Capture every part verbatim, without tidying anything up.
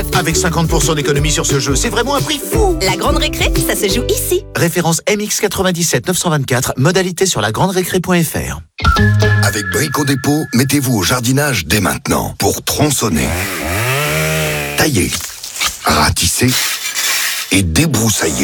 neuf. Avec cinquante pour cent d'économie sur ce jeu, c'est vraiment un prix fou. La grande récré, ça se joue ici. Référence M X quatre-vingt-dix-sept neuf cent vingt-quatre, modalité sur la grande récré point F R. Avec Brico Dépôt, mettez-vous au jardinage dès maintenant pour tronçonner, tailler, ratisser et débroussailler.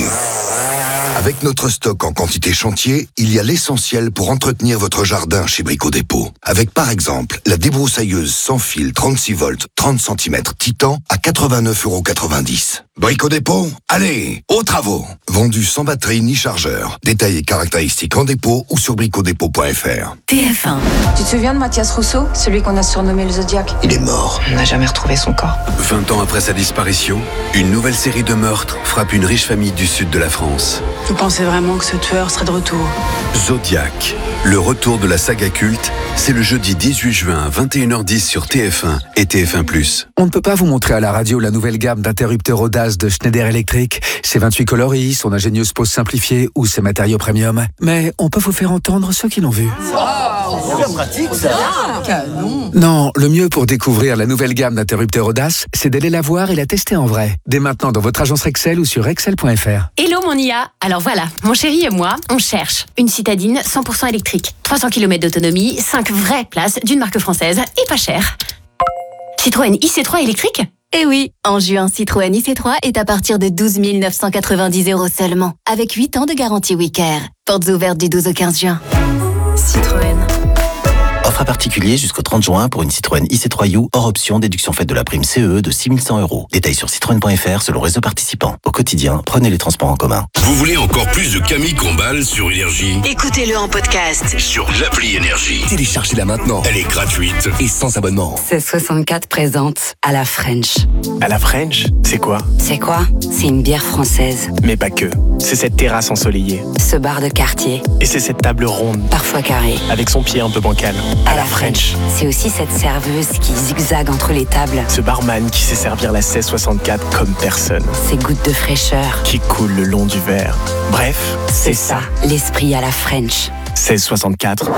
Avec notre stock en quantité chantier, il y a l'essentiel pour entretenir votre jardin chez Brico Dépôt. Avec par exemple la débroussailleuse sans fil trente-six volts, trente centimètres Titan à quatre-vingt-neuf euros quatre-vingt-dix. Brico Dépôt, allez, aux travaux. Vendu sans batterie ni chargeur. Détails et caractéristiques en dépôt ou sur brico dépôt point F R. T F un. Tu te souviens de Mathias Rousseau, celui qu'on a surnommé le Zodiac? Il est mort. On n'a jamais retrouvé son corps. vingt ans après sa disparition, une nouvelle série de meurtres frappe une riche famille du sud de la France. Vous pensez vraiment que ce tueur serait de retour? Zodiac, le retour de la saga culte, c'est le jeudi dix-huit juin à vingt et une heures dix sur T F un et T F un plus. On ne peut pas vous montrer à la radio la nouvelle gamme d'interrupteurs audace de Schneider Electric, ses vingt-huit coloris, son ingénieuse pose simplifiée ou ses matériaux premium. Mais on peut vous faire entendre ceux qui l'ont vu. Wow, c'est pratique ça. Ah, canon. Non, le mieux pour découvrir la nouvelle gamme d'interrupteurs audace, c'est d'aller la voir et la tester en vrai. Dès maintenant dans votre agence Rexel ou sur rexel point F R. Hello mon I A. Alors voilà, mon chéri et moi, on cherche une citadine cent pour cent électrique, trois cents kilomètres d'autonomie, cinq vraies places d'une marque française et pas cher. Citroën I C trois électrique ? Eh oui, en juin, Citroën I C trois est à partir de douze mille neuf cent quatre-vingt-dix euros seulement, avec huit ans de garantie Wicker. Portes ouvertes du douze au quinze juin. Citroën. Offre à particulier jusqu'au trente juin pour une Citroën I C trois U hors option déduction faite de la prime C E E de six mille cent euros. Détails sur citroën point F R selon réseau participant. Au quotidien, prenez les transports en commun. Vous voulez encore plus de Camille Combal sur Énergie? Écoutez-le en podcast. Sur l'appli Énergie. Téléchargez-la maintenant. Elle est gratuite et sans abonnement. seize soixante-quatre présente à la French. À la French, c'est quoi? C'est quoi? C'est une bière française. Mais pas que. C'est cette terrasse ensoleillée. Ce bar de quartier. Et c'est cette table ronde. Parfois carrée. Avec son pied un peu bancal. À, à la French. C'est aussi cette serveuse qui zigzague entre les tables. Ce barman qui sait servir la seize soixante-quatre comme personne. Ces gouttes de fraîcheur qui coulent le long du verre. Bref, c'est, c'est ça. L'esprit à la French. seize soixante-quatre.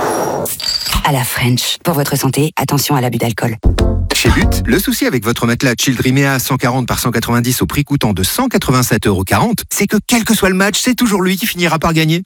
À la French. Pour votre santé, attention à l'abus d'alcool. Chez But, le souci avec votre matelas Childrimea cent quarante par cent quatre-vingt-dix au prix coûtant de cent quatre-vingt-sept euros quarante, c'est que quel que soit le match, c'est toujours lui qui finira par gagner.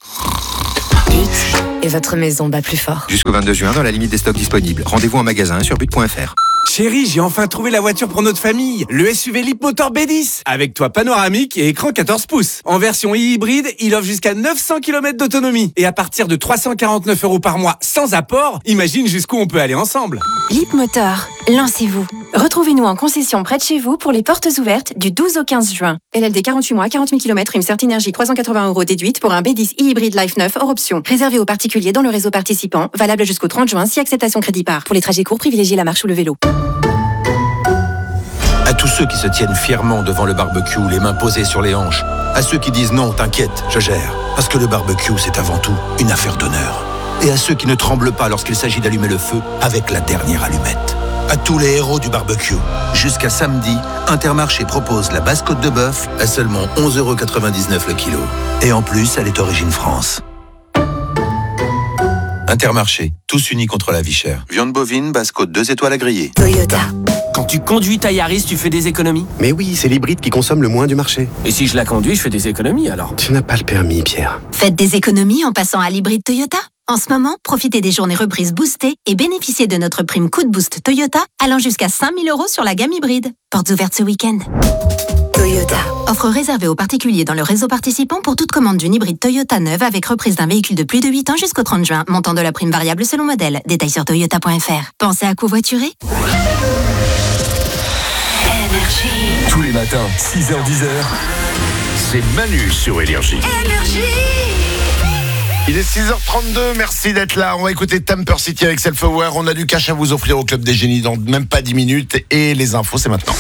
But. Et votre maison bat plus fort. Jusqu'au vingt-deux juin, dans la limite des stocks disponibles. Rendez-vous en magasin sur but point F R. Chérie, j'ai enfin trouvé la voiture pour notre famille. Le S U V Leapmotor B dix. Avec toit panoramique et écran quatorze pouces. En version hybride, il offre jusqu'à neuf cents kilomètres d'autonomie. Et à partir de trois cent quarante-neuf euros par mois sans apport, imagine jusqu'où on peut aller ensemble. Leapmotor, lancez-vous. Retrouvez-nous en concession près de chez vous pour les portes ouvertes du douze au quinze juin. L L D quarante-huit mois, quarante mille kilomètres, une Cert Énergie trois cent quatre-vingts euros déduite pour un B dix e-hybride Life neuf hors option. Réservé aux particuliers dans le réseau participant, valable jusqu'au trente juin si acceptation crédit par. Pour les trajets courts, privilégiez la marche ou le vélo. À tous ceux qui se tiennent fièrement devant le barbecue, les mains posées sur les hanches. À ceux qui disent non, t'inquiète, je gère. Parce que le barbecue, c'est avant tout une affaire d'honneur. Et à ceux qui ne tremblent pas lorsqu'il s'agit d'allumer le feu avec la dernière allumette. À tous les héros du barbecue. Jusqu'à samedi, Intermarché propose la basse côte de bœuf à seulement onze euros quatre-vingt-dix-neuf le kilo. Et en plus, elle est origine France. Intermarché, tous unis contre la vie chère. Viande bovine, basse côte deux étoiles à griller. Toyota. Quand tu conduis ta Yaris, tu fais des économies? Mais oui, c'est l'hybride qui consomme le moins du marché. Et si je la conduis, je fais des économies alors? Tu n'as pas le permis, Pierre. Faites des économies en passant à l'hybride Toyota. En ce moment, profitez des journées reprises boostées et bénéficiez de notre prime coup de boost Toyota allant jusqu'à cinq mille euros sur la gamme hybride. Portes ouvertes ce week-end. Toyota. Offre réservée aux particuliers dans le réseau participant pour toute commande d'une hybride Toyota neuve avec reprise d'un véhicule de plus de huit ans jusqu'au trente juin. Montant de la prime variable selon modèle. Détails sur toyota point F R. Pensez à covoiturer? Énergie. Tous les matins, six heures dix heures, c'est Manu sur Énergie. Énergie. Il est six heures trente-deux, merci d'être là. On va écouter Temper City avec Self-Aware. On a du cash à vous offrir au Club des Génies dans même pas dix minutes. Et les infos, c'est maintenant.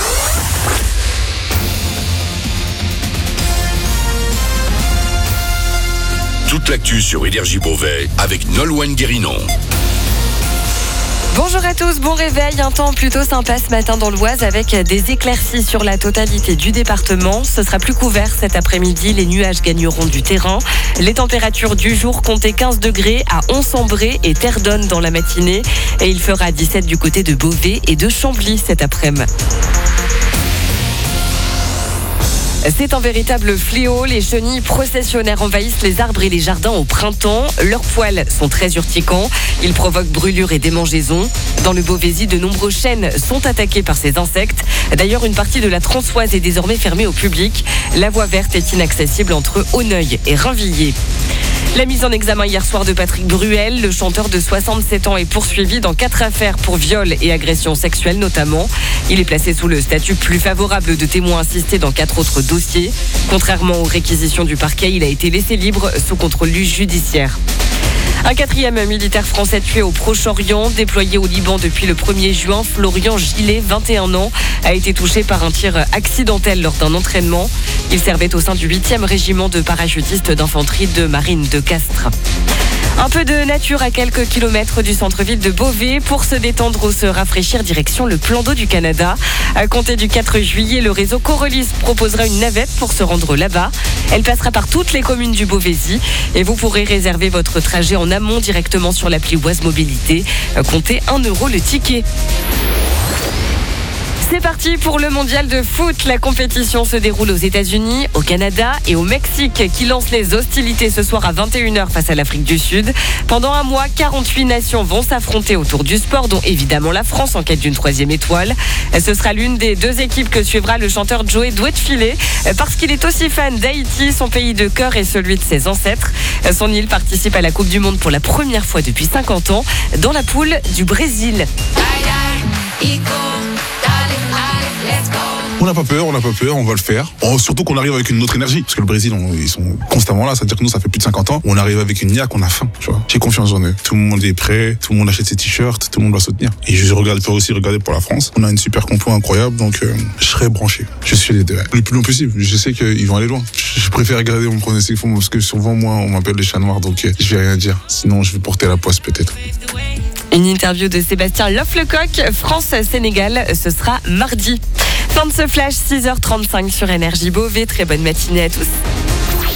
Toute l'actu sur Énergie Beauvais avec Nolwenn Guérinon. Bonjour à tous, bon réveil, un temps plutôt sympa ce matin dans l'Oise avec des éclaircies sur la totalité du département. Ce sera plus couvert cet après-midi, les nuages gagneront du terrain. Les températures du jour comptaient quinze degrés à Onsambré et Terdonne dans la matinée et il fera dix-sept du côté de Beauvais et de Chambly cet après-midi. C'est un véritable fléau. Les chenilles processionnaires envahissent les arbres et les jardins au printemps. Leurs poils sont très urticants. Ils provoquent brûlures et démangeaisons. Dans le Beauvaisis, de nombreux chênes sont attaqués par ces insectes. D'ailleurs, une partie de la Transoise est désormais fermée au public. La voie verte est inaccessible entre Auneuil et Rainvilliers. La mise en examen hier soir de Patrick Bruel, le chanteur de soixante-sept ans est poursuivi dans quatre affaires pour viol et agression sexuelle notamment. Il est placé sous le statut plus favorable de témoin assisté dans quatre autres dossiers. Contrairement aux réquisitions du parquet, il a été laissé libre sous contrôle judiciaire. Un quatrième militaire français tué au Proche-Orient, déployé au Liban depuis le premier juin, Florian Gillet, vingt et un ans, a été touché par un tir accidentel lors d'un entraînement. Il servait au sein du huitième régiment de parachutistes d'infanterie de marine de Castres. Un peu de nature à quelques kilomètres du centre-ville de Beauvais pour se détendre ou se rafraîchir direction le plan d'eau du Canada. À compter du quatre juillet, le réseau Corolis proposera une navette pour se rendre là-bas. Elle passera par toutes les communes du Beauvaisis et vous pourrez réserver votre trajet en amont directement sur l'appli Oise Mobilité. Comptez un euro le ticket. C'est parti pour le mondial de foot. La compétition se déroule aux États-Unis, au Canada et au Mexique qui lance les hostilités ce soir à vingt et une heures face à l'Afrique du Sud. Pendant un mois, quarante-huit nations vont s'affronter autour du sport, dont évidemment la France en quête d'une troisième étoile. Ce sera l'une des deux équipes que suivra le chanteur Joey Douet-Filet parce qu'il est aussi fan d'Haïti, son pays de cœur et celui de ses ancêtres. Son île participe à la Coupe du Monde pour la première fois depuis cinquante ans dans la poule du Brésil. On n'a pas peur, on n'a pas peur, on va le faire. Oh, surtout qu'on arrive avec une autre énergie. Parce que le Brésil, on, ils sont constamment là. C'est-à-dire que nous, ça fait plus de cinquante ans. On arrive avec une niaque, on a faim. Tu vois. J'ai confiance en eux. Tout le monde est prêt, tout le monde achète ses t-shirts, tout le monde va soutenir. Et je regarde, il faut aussi regarder pour la France. On a une super compo incroyable, donc euh, je serai branché. Je suis les deux. Le plus loin possible. Je sais qu'ils vont aller loin. Je préfère garder mon pronostic parce que souvent, moi, on m'appelle les chats noirs, donc euh, je vais rien dire. Sinon, je vais porter la poisse peut-être. Une interview de Sébastien Lofflecoq, France-Sénégal, ce sera mardi. Fin de ce flash, six heures trente-cinq sur Énergie Beauvais. Très bonne matinée à tous.